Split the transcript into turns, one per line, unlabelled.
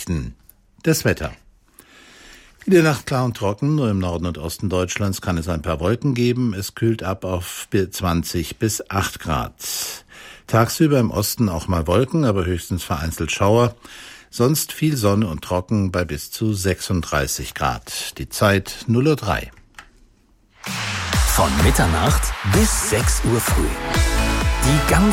Nachrichten. Das Wetter. In der Nacht klar und trocken, nur im Norden und Osten Deutschlands kann es ein paar Wolken geben. Es kühlt ab auf 20 bis 8 Grad. Tagsüber im Osten auch mal Wolken, aber höchstens vereinzelt Schauer. Sonst viel Sonne und trocken bei bis zu 36 Grad. Die Zeit 0:03 Uhr.
Von Mitternacht bis 6 Uhr früh. Die ganz